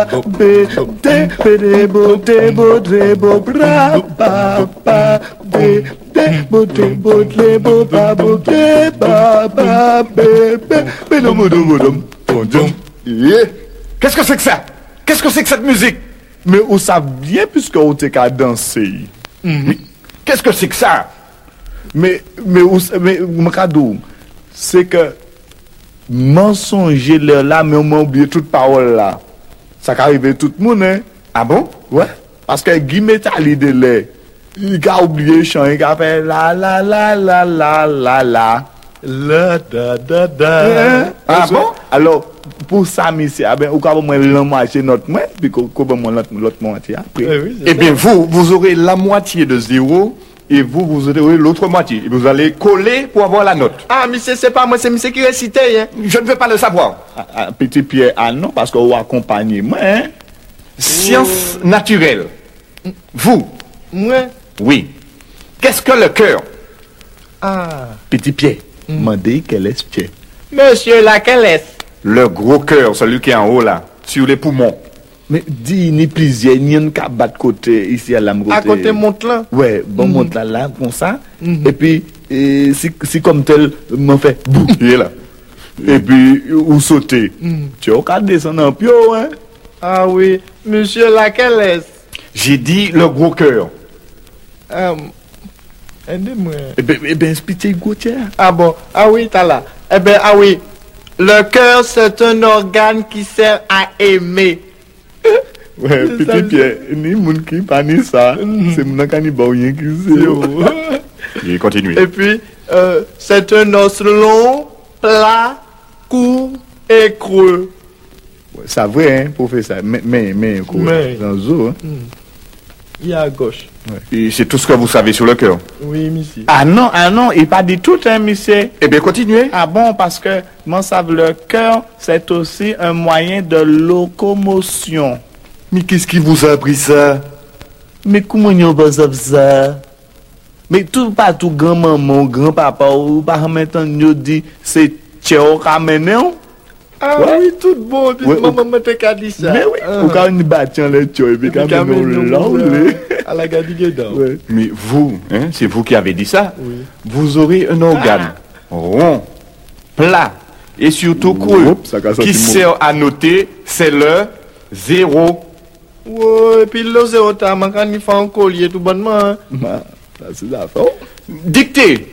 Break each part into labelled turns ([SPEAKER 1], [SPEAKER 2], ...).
[SPEAKER 1] ba be de be bo de bo de bo bra ba ba be de bo de bo ba bo de ba ba be be le modum
[SPEAKER 2] Qu'est-ce que c'est que ça? Qu'est-ce que c'est que cette musique?
[SPEAKER 1] Mais on savait bien puisque on était qu'à danser.
[SPEAKER 2] Qu'est-ce que c'est que ça?
[SPEAKER 1] Mais mon cadeau, c'est que mensonger là, mais on m'a oublié toute parole là. Ça arrive tout le monde, hein?
[SPEAKER 2] Ah bon?
[SPEAKER 1] Ouais. Parce que Guy Métalli de lait, il a oublié le chant, il a fait la la la la la la la. La da da da.
[SPEAKER 2] Ah bon?
[SPEAKER 1] Alors, pour ça, monsieur, ah ben, ou quand moi la moitié notre moi, puis comment moi l'autre moitié après.
[SPEAKER 2] Eh bien, vous aurez la moitié de 0 et vous aurez l'autre moitié. Et vous allez coller pour avoir la note.
[SPEAKER 3] Ah, monsieur, c'est pas moi, c'est monsieur qui récitait, hein.
[SPEAKER 2] Je ne veux pas le savoir.
[SPEAKER 1] Petit Pierre, ah non, parce qu'on accompagne moi, hein.
[SPEAKER 2] Sciences naturelles. Vous?
[SPEAKER 3] Ouais.
[SPEAKER 2] Oui. Qu'est-ce que le cœur?
[SPEAKER 3] Ah.
[SPEAKER 1] Petit Pierre, demandez quel est Pierre.
[SPEAKER 3] Monsieur, laquelle est-ce?
[SPEAKER 2] Le gros cœur, celui qui est en haut là, sur les poumons.
[SPEAKER 1] Mais dis, ni plusieurs, ni un cas bas de côté, ici à la côté.
[SPEAKER 3] À côté monte là.
[SPEAKER 1] Ouais, bon, monte là, comme ça. Et puis, si comme tel, m'en fait, bouh, il est là. Et puis, ou sauter. Tu as qu'à descendre en pio, hein.
[SPEAKER 3] Ah oui. Monsieur, laquelle est-ce?
[SPEAKER 2] J'ai dit le gros cœur.
[SPEAKER 3] Aidez-moi.
[SPEAKER 1] Eh ben, petit Gauthier.
[SPEAKER 3] Ah bon. Ah oui, t'as là. Eh ben, ah oui. Le cœur, c'est un organe qui sert à aimer.
[SPEAKER 1] Ouais,
[SPEAKER 3] C'est
[SPEAKER 1] petit
[SPEAKER 3] ça,
[SPEAKER 1] Pierre, ni moun qui pas ni ça. C'est moun qui ba rien qui c'est.
[SPEAKER 2] Et continuez.
[SPEAKER 3] Et puis, c'est un os long, plat, court et creux.
[SPEAKER 1] Ouais, c'est vrai, hein, professeur. Mais, quoi.
[SPEAKER 3] Mais.
[SPEAKER 1] Dans le zoo, hein.
[SPEAKER 3] Il est à gauche.
[SPEAKER 2] Et c'est tout ce que vous savez sur le cœur.
[SPEAKER 3] Oui, monsieur.
[SPEAKER 1] Ah non, il pas dit tout, hein, monsieur.
[SPEAKER 2] Eh bien, continuez.
[SPEAKER 1] Ah bon, parce que, moi, savez, le cœur, c'est aussi un moyen de locomotion.
[SPEAKER 2] Mais qu'est-ce qui vous a appris ça?
[SPEAKER 1] Mais comment on va ça? Mais tout partout, grand-maman, grand-papa, ou par maintenant, nous dit, c'est Tchéo Kamenéon.
[SPEAKER 3] Ah
[SPEAKER 1] Ouais.
[SPEAKER 3] oui, tout bon. Puis
[SPEAKER 1] Ouais,
[SPEAKER 3] maman t'a qu'à dit ça.
[SPEAKER 1] Mais oui, ou quand on battit les Tchéo, et puis quand on l'a
[SPEAKER 3] à la Gadigeda.
[SPEAKER 1] ouais.
[SPEAKER 2] Mais vous, hein, c'est vous qui avez dit ça.
[SPEAKER 3] Oui.
[SPEAKER 2] Vous aurez un organe rond, plat et surtout creux
[SPEAKER 1] Oups, ça casse un
[SPEAKER 2] qui
[SPEAKER 1] petit mot.
[SPEAKER 2] sert à noter, c'est le 0.
[SPEAKER 3] Ouais, et puis le zéro t'as manqué il fait un collier tout bonnement. Hein.
[SPEAKER 1] Bah, ça, c'est l'affaire.
[SPEAKER 2] Dictée.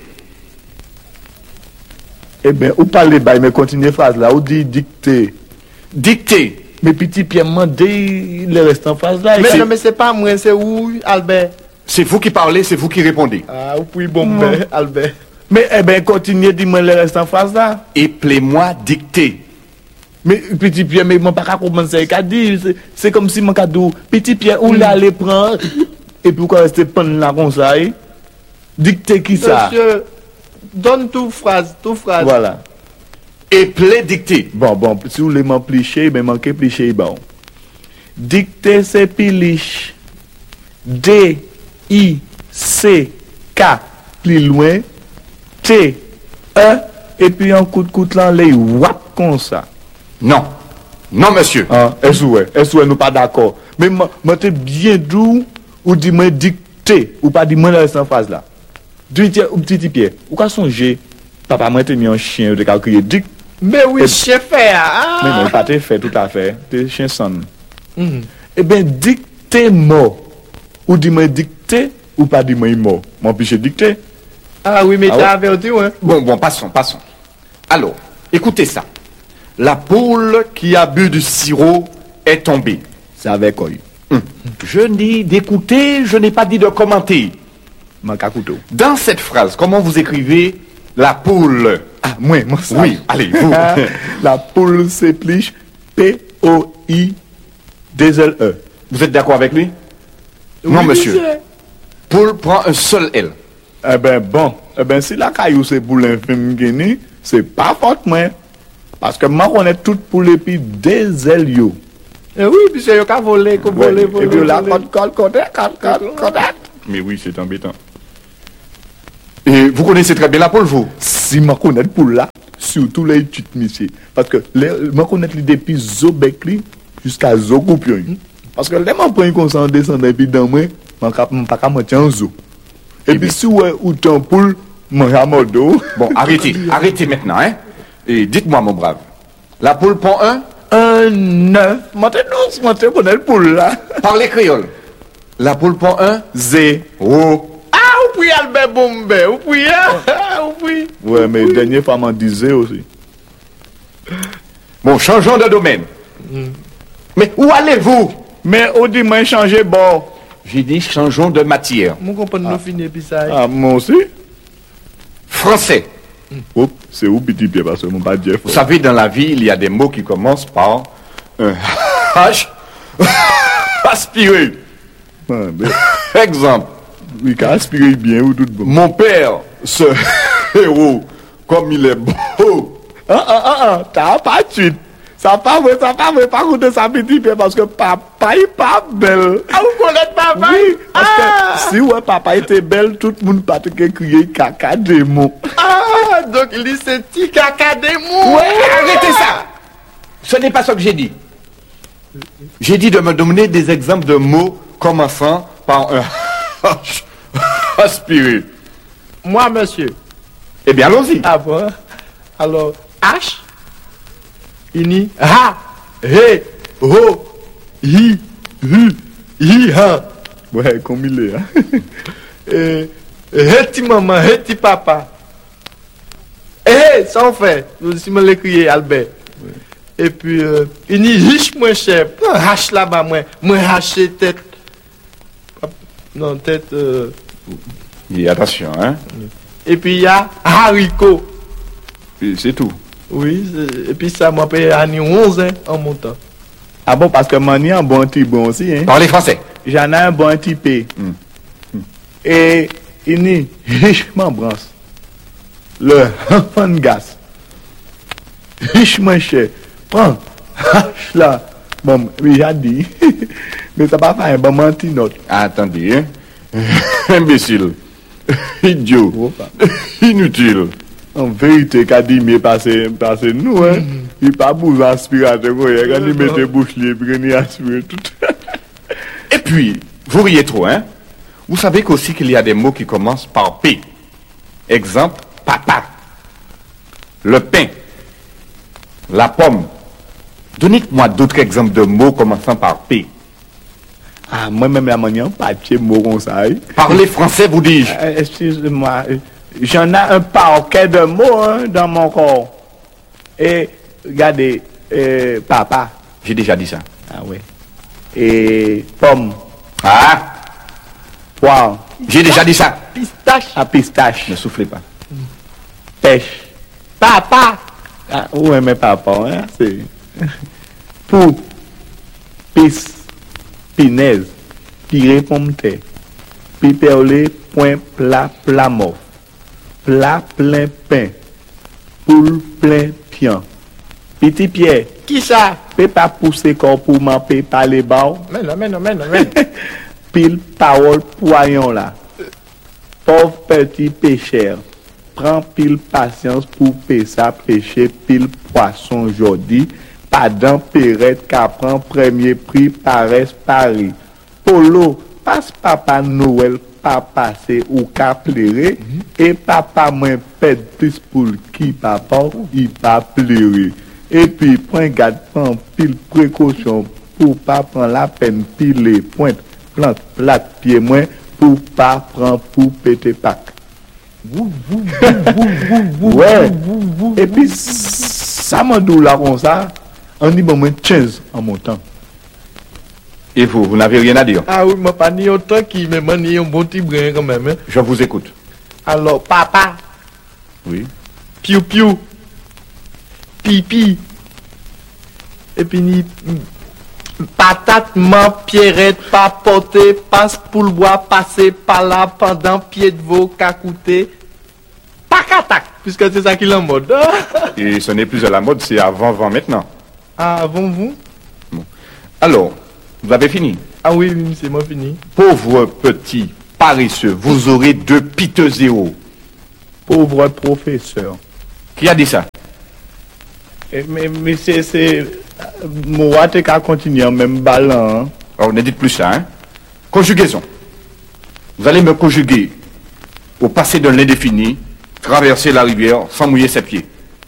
[SPEAKER 1] Eh bien, ou parlez bail, mais continuez phrase là, ou dit dicter.
[SPEAKER 2] Dictée.
[SPEAKER 1] Mais petit Pierre mandé, il reste en phrase là.
[SPEAKER 3] Mais non, mais c'est pas moi, c'est où, Albert?
[SPEAKER 2] C'est vous qui parlez, c'est vous qui répondez.
[SPEAKER 3] Ah, ou puis bon, ben, Albert.
[SPEAKER 1] Mais, eh bien, continuez, dis-moi, il reste en phrase là.
[SPEAKER 2] Appelez-moi dictée.
[SPEAKER 1] Mais petit Pierre, mais mon pas commencer à dire. C'est comme si mon cadeau, petit Pierre, où l'aller prendre, et puis quoi rester prendre là comme ça, hein? Dicter qui ça?
[SPEAKER 3] Monsieur, donne toute phrase, toute phrase.
[SPEAKER 1] Voilà.
[SPEAKER 2] Appelez dictée.
[SPEAKER 1] Bon, si vous voulez m'plicher, mais manquez plicher, bon. Dicter, c'est piliche. D-I-C-K, plus loin, T-E, et puis un coup de coude là, les wap comme ça.
[SPEAKER 2] Non. Non, monsieur.
[SPEAKER 1] Ah, est-ce que nous pas d'accord? Mais moi, t'es bien doux, ou dis-moi dicter, ou pas dis-moi la sans phrase là. Petit Pierre, ou qu'à songer, papa m'a mis un chien, de calculer dict.
[SPEAKER 3] Mais oui, chef,
[SPEAKER 1] Mais
[SPEAKER 3] ah.
[SPEAKER 1] non, pas t'es fait tout à fait, t'es chien sonne. Eh bien, dicter mot, ou dis-moi dicter, ou pas dis-moi mot. Mon piché dicter.
[SPEAKER 3] Ah oui, mais
[SPEAKER 1] Ah
[SPEAKER 3] t'as
[SPEAKER 1] ouais?
[SPEAKER 3] averti, hein.
[SPEAKER 2] Bon, passons. Alors, écoutez ça. La poule qui a bu du sirop est tombée.
[SPEAKER 1] C'est avec quoi?
[SPEAKER 2] Je dis d'écouter, je n'ai pas dit de commenter.
[SPEAKER 1] Manque à couteau.
[SPEAKER 2] Dans cette phrase, comment vous écrivez la poule?
[SPEAKER 1] Ah, moi, ça.
[SPEAKER 2] Oui, allez, vous.
[SPEAKER 1] La poule s'épliche P-O-I-2-L-E.
[SPEAKER 2] Vous êtes d'accord avec lui? Non,
[SPEAKER 3] Oui,
[SPEAKER 2] monsieur. Poule prend un seul L.
[SPEAKER 1] Eh ben bon, si la caillou c'est pour l'infime Guinée, c'est pas faute moi. Parce que moi connais tout pour les puis des ailes yo.
[SPEAKER 3] Eh oui, puis c'est yo qu'a volé, qu'on volé.
[SPEAKER 1] Et puis la côte.
[SPEAKER 2] Mais oui, c'est embêtant. Et vous connaissez très bien la poule, vous?
[SPEAKER 1] Si moi connais pour là, surtout les petites messieurs. Parce que moi connais les depuis Zobekli jusqu'à zo coupure. Parce que les gens prennent consent descendre et puis dans moi, pas qu'à manger en zo. Et puis si ouais ou ton poule manger à modo.
[SPEAKER 2] Bon, arrêtez maintenant, hein. Et dites-moi, mon brave, la poule pond
[SPEAKER 1] Un œuf. Maintenant, pour le poule là.
[SPEAKER 2] Parlez créole. La poule pond
[SPEAKER 1] Zéro.
[SPEAKER 3] Ah, ou puis Albert Bombe, ou puis, ou puis.
[SPEAKER 1] Ouais, mais dernière fois m'en disait aussi.
[SPEAKER 2] Bon, changeons de domaine. Mais où allez-vous?
[SPEAKER 1] Mais au dit moi changer bord.
[SPEAKER 2] J'ai dit changeons de matière.
[SPEAKER 3] Mon compagnon nous finit puis ça.
[SPEAKER 1] Ah, moi aussi.
[SPEAKER 2] Français.
[SPEAKER 1] Oups, c'est où petit pied parce que mon pas dire.
[SPEAKER 2] Vous savez, dans la vie, il y a des mots qui commencent par un H. Aspirer. Exemple.
[SPEAKER 1] Oui, qu'à aspirer bien ou tout bon.
[SPEAKER 2] Mon père, ce héros, comme il est beau.
[SPEAKER 1] T'as pas de suite. Ça pas vrai, pas contre ça petit pied parce que papa est pas belle.
[SPEAKER 3] Ah, vous connaissez papa?
[SPEAKER 1] Oui, parce que si ouais, papa était belle, tout le monde pas te crier caca des mots.
[SPEAKER 3] Ah, donc il dit c'est petit caca des mots.
[SPEAKER 2] Ouais, arrêtez ça. Ce n'est pas ce que j'ai dit. J'ai dit de me donner des exemples de mots commençant par un H. Aspirer.
[SPEAKER 3] Moi, monsieur.
[SPEAKER 2] Eh bien, allons-y.
[SPEAKER 3] Ah bon? Alors, H, ini, ha, he, ho, hi, ha.
[SPEAKER 1] Ouais, comme il est. Hein?
[SPEAKER 3] Heti maman, heti papa. Ça on fait. Si me l'écrire Albert. Ouais. Et puis, ini riche moins cher. Prends hache là-bas, moi haché tête. Non, tête.
[SPEAKER 2] Et attention, hein.
[SPEAKER 3] Et puis il y a haricot.
[SPEAKER 2] C'est tout.
[SPEAKER 3] Oui, et puis ça m'a payé à 11 hein, en montant.
[SPEAKER 1] Ah bon, parce que mani un bon petit bon aussi, hein.
[SPEAKER 2] Parlez français.
[SPEAKER 1] J'en ai un bon petit P. Et il est richement branche. Le enfant de gaz. Richement cher. Prends. Hache là. Bon, oui, j'ai dit. Mais ça va faire un bon menti note.
[SPEAKER 2] Attendez, hein. Imbécile. Idiot. Inutile.
[SPEAKER 1] En vérité, quand il m'est passé nous, hein, il pas bouge aspirateur, quand il met bouche libre, il aspire tout.
[SPEAKER 2] Et puis, vous riez trop, hein? Vous savez qu'aussi qu'il y a des mots qui commencent par P. Exemple, papa. Le pain. La pomme. Donnez-moi d'autres exemples de mots commençant par P.
[SPEAKER 1] Ah, moi-même, la manière, pas de mots comme ça.
[SPEAKER 2] Parlez français, vous dis-je.
[SPEAKER 1] Excusez-moi. J'en ai un paquet de mots hein, dans mon corps. Et regardez, papa.
[SPEAKER 2] J'ai déjà dit ça.
[SPEAKER 1] Ah oui. Et pomme.
[SPEAKER 2] Ah.
[SPEAKER 1] Poire.
[SPEAKER 2] J'ai déjà dit ça.
[SPEAKER 3] Pistache.
[SPEAKER 1] Ah, pistache.
[SPEAKER 2] Ne soufflez pas.
[SPEAKER 1] Pêche.
[SPEAKER 3] Papa.
[SPEAKER 1] Ah, ouais, mais papa, hein, c'est. Pou. Pis. Pinaise. Piré pomme terre. Piperlé, point plat, plat mort. Plat plein pain, poule plein pian. Petit Pierre,
[SPEAKER 3] Qui ça?
[SPEAKER 1] peut pas pousser corps pour m'en par les bas.
[SPEAKER 3] Mais non.
[SPEAKER 1] Pile parole poyon là. Pauvre petit pêcheur, prends pile patience pour ça pêcher pile poisson aujourd'hui. Pas perrette qu'à prend premier prix Paris Paris. Polo, passe papa Noël. Pas passer ou qu'à pleurer et papa moins pète plus pour qui papa il pas pleurer et puis point garde prend pile précaution pour pas prendre la peine pile les pointes plante plate pied moins pour pas prendre pour péter pack. Ouais. Et puis ça m'a dit là comme ça on dit bon moins 15 en montant.
[SPEAKER 2] Et vous n'avez rien à dire?
[SPEAKER 3] Ah oui, mais pas ni autant qui me m'a ni un bon petit brin quand même. Hein.
[SPEAKER 2] Je vous écoute.
[SPEAKER 3] Alors, papa.
[SPEAKER 2] Oui.
[SPEAKER 3] Piou piou. Pipi. Et puis ni patate, man, pierrette, pas porter, passe pour le bois, passer par là pendant pied de veau, qu'à coûter. Tac, puisque c'est ça qui est en mode.
[SPEAKER 2] Et ce n'est plus à la mode, c'est avant maintenant.
[SPEAKER 3] Ah, avant vous?
[SPEAKER 2] Bon. Alors, vous avez fini?
[SPEAKER 3] Ah oui, c'est moi fini.
[SPEAKER 2] Pauvre petit paresseux, vous aurez 2 piteux zéros.
[SPEAKER 1] Pauvre professeur.
[SPEAKER 2] Qui a dit ça?
[SPEAKER 1] Mais c'est Moi, t'es qu'à continuer en même ballon.
[SPEAKER 2] Alors, ne dites plus ça, hein. Conjugaison. Vous allez me conjuguer au passé de l'indéfini, traverser la rivière sans mouiller ses pieds.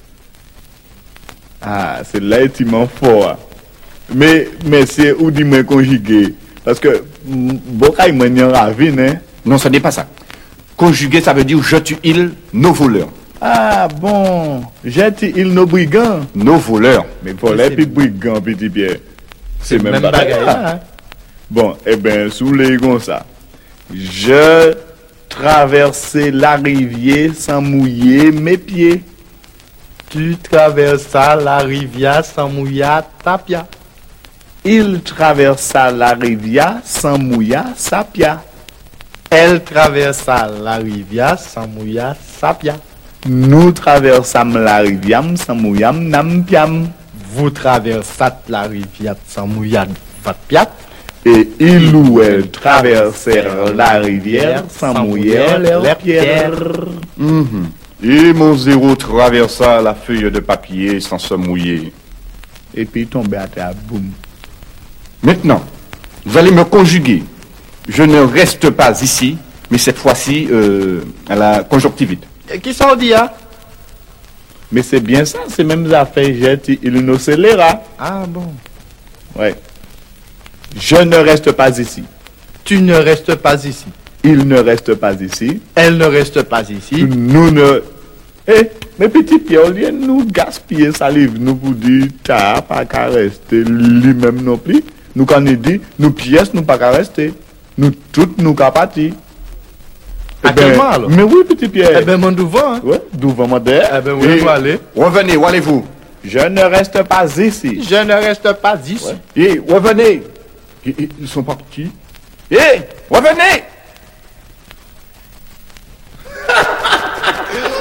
[SPEAKER 1] Ah, c'est là que tu m'en fort. Mais c'est où dis-moi conjuguer. Parce que, beaucoup de gens ravine, hein.
[SPEAKER 2] Non, ce n'est pas ça. Conjuguer, ça veut dire je tue ils, nos voleurs.
[SPEAKER 1] Ah, bon. J'ai dit, il nos brigands.
[SPEAKER 2] Nos voleurs.
[SPEAKER 1] Mais pour les petits brigands, petit Pierre. C'est même pas
[SPEAKER 3] bagaille,
[SPEAKER 1] là. Bon, eh bien, sous les comme ça. Je traversais la rivière sans mouiller mes pieds.
[SPEAKER 3] Tu traversas la rivière sans mouiller ta pia.
[SPEAKER 1] Il traversa la rivière sans mouiller sa pia.
[SPEAKER 3] Elle traversa la rivière sans mouiller sa pia.
[SPEAKER 1] Nous traversâmes la rivière sans mouiller nam piam.
[SPEAKER 3] Vous traversâtes la rivière sans mouiller votre piat.
[SPEAKER 1] Et il ou elle traversèrent la rivière sans mouiller leurs pierres.
[SPEAKER 2] Et mon zéro traversa la feuille de papier sans se mouiller.
[SPEAKER 1] Et puis tombé à terre, boum.
[SPEAKER 2] Maintenant, vous allez me conjuguer. Je ne reste pas ici, mais cette fois-ci à la conjonctivite.
[SPEAKER 3] Qui s'en dit, hein?
[SPEAKER 1] Mais c'est bien ça, c'est même affaires, j'ai dit, il nous scélera.
[SPEAKER 3] Ah bon.
[SPEAKER 1] Ouais. Je ne reste pas ici.
[SPEAKER 3] Tu ne restes pas ici.
[SPEAKER 1] Il ne reste pas ici.
[SPEAKER 3] Elle ne reste pas ici.
[SPEAKER 1] Nous ne... Eh, mes petits Pierre, au lieu de nous gaspiller salive, nous vous dire, t'as pas qu'à rester lui-même non plus. Nous, quand on dit, nous pièces, nous pas qu'à rester. Nous toutes, nous qu'à partir.
[SPEAKER 3] Actuellement, alors?
[SPEAKER 1] Mais oui, petit Pierre.
[SPEAKER 3] Eh ben, mon devant, hein?
[SPEAKER 1] Ouais, devant moi derrière.
[SPEAKER 3] Eh ben, oui, où aller?
[SPEAKER 2] Revenez, où allez-vous?
[SPEAKER 1] Je ne reste pas ici.
[SPEAKER 3] Je ne reste pas ici.
[SPEAKER 2] Et revenez. Ils sont partis. Et revenez.